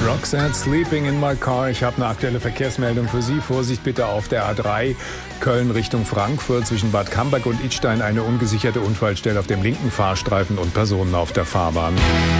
Roxette, Sleeping in My Car. Ich habe eine aktuelle Verkehrsmeldung für Sie. Vorsicht bitte auf der A3 Köln Richtung Frankfurt zwischen Bad Camberg und Idstein eine ungesicherte Unfallstelle auf dem linken Fahrstreifen und Personen auf der Fahrbahn.